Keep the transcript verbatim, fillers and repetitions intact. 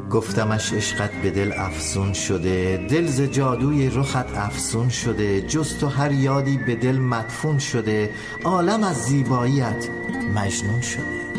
گفتمش عشقت به دل افزون شده، دل ز جادوی رخت افزون شده، جز تو هر یادی به دل مدفون شده، عالم از زیباییت مجنون شده.